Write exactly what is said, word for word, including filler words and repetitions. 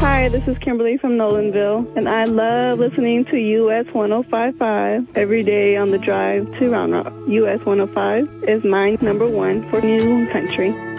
Hi, this is Kimberly from Nolanville, and I love listening to U S one oh five point five every day on the drive to Round Rock. U S one oh five is my number one for new country.